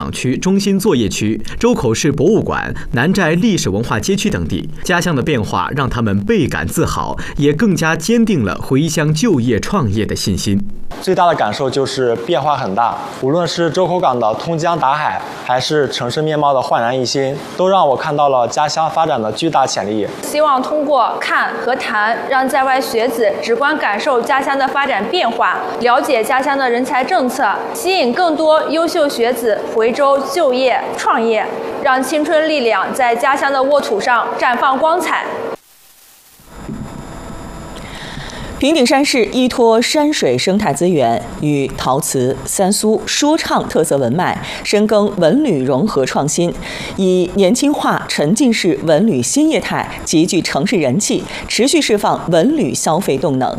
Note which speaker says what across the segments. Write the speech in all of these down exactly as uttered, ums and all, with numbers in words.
Speaker 1: 区中心作业区、周口市博物馆、南寨历史文化街区等地。家乡的变化让他们倍感自豪，也更加坚定了回乡就业创业的信心。
Speaker 2: 最大的感受就是变化很大，无论是周口港的通江达海，还是城市面貌的焕然一新，都让我看到了家乡发展的巨大潜力。
Speaker 3: 希望通过看和谈，让在外学子直观感受家乡的发展变化，了解家乡的人才政策，吸引更多优秀学子回州就业创业，让青春力量在家乡的沃土上绽放光彩。
Speaker 4: 平顶山市依托山水生态资源与陶瓷、三苏、说唱特色文脉，深耕文旅融合创新，以年轻化、沉浸式文旅新业态极具城市人气，持续释放文旅消费动能。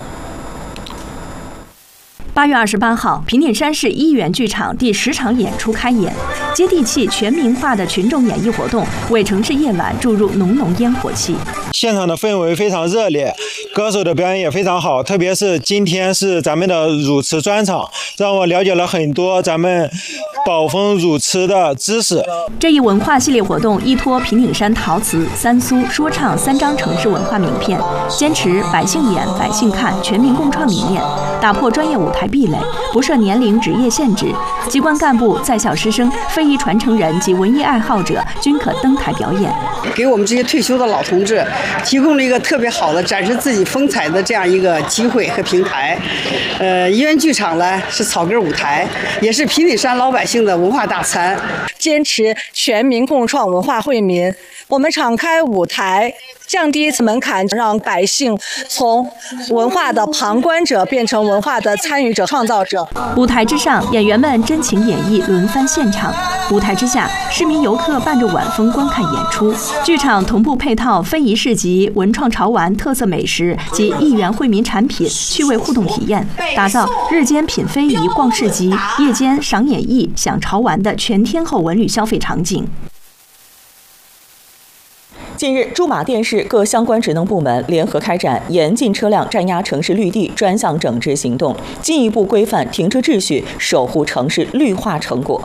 Speaker 5: 八月二十八号，平顶山市一园剧场第十场演出开演，接地气、全民化的群众演绎活动为城市夜晚注入浓浓烟火气。
Speaker 6: 现场的氛围非常热烈，歌手的表演也非常好，特别是今天是咱们的乳瓷专场，让我了解了很多咱们宝丰乳瓷的知识。
Speaker 5: 这一文化系列活动依托平顶山陶瓷、三苏、说唱三张城市文化名片，坚持百姓演、百姓看、全民共创理念，打破专业舞台壁垒，不设年龄、职业限制。机关干部、在校师生、非遗传承人及文艺爱好者均可登台表演，
Speaker 7: 给我们这些退休的老同志提供了一个特别好的展示自己风采的这样一个机会和平台。呃，一园剧场呢是草根舞台，也是平顶山老百姓的文化大餐。
Speaker 8: 坚持全民共创文化惠民，我们敞开舞台，降低门槛，让百姓从文化的旁观者变成文化的参与者、创造者。
Speaker 5: 舞台之上，演员们真情演绎，轮番现场；舞台之下，市民游客伴着晚风观看演出。剧场同步配套非遗市集、文创潮玩、特色美食及一园惠民产品趣味互动体验，打造日间品非遗、逛市集，夜间赏演艺、享潮玩的全天候文旅消费场景。
Speaker 4: 近日，驻马店市各相关职能部门联合开展严禁车辆占压城市绿地专项整治行动，进一步规范停车秩序，守护城市绿化成果。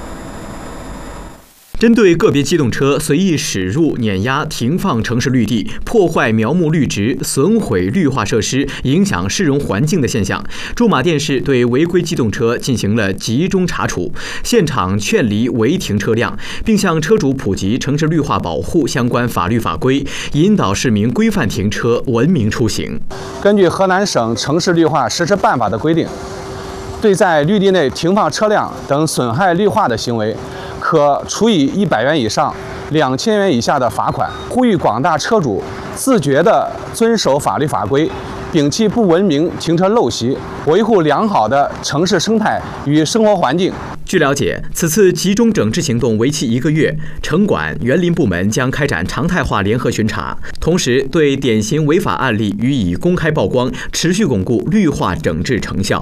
Speaker 1: 针对个别机动车随意驶入、碾压、停放城市绿地、破坏苗木绿植、损毁绿化设施、影响市容环境的现象，驻马店市对违规机动车进行了集中查处，现场劝离违停车辆，并向车主普及城市绿化保护相关法律法规，引导市民规范停车、文明出行。
Speaker 9: 根据河南省城市绿化实施办法的规定，对在绿地内停放车辆等损害绿化的行为，可处以一百元以上两千元以下的罚款。呼吁广大车主自觉地遵守法律法规，摒弃不文明停车陋习，维护良好的城市生态与生活环境。
Speaker 1: 据了解，此次集中整治行动为期一个月，城管、园林部门将开展常态化联合巡查，同时对典型违法案例予以公开曝光，持续巩固绿化整治成效。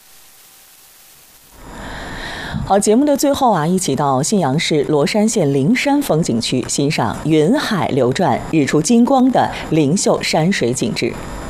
Speaker 4: 好，节目的最后啊，一起到信阳市罗山县灵山风景区欣赏云海流转、日出金光的灵秀山水景致。